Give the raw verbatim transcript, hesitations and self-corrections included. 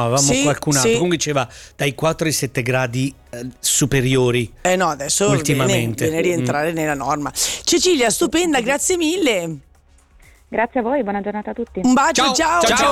avevamo Sì, qualcun altro. sì. Comunque diceva dai quattro ai sette gradi eh, superiori. Eh no, adesso ultimamente. viene, viene rientrare Mm. nella norma. Cecilia, stupenda, grazie mille. Grazie a voi, buona giornata a tutti. Un bacio, Ciao, ciao. ciao, ciao.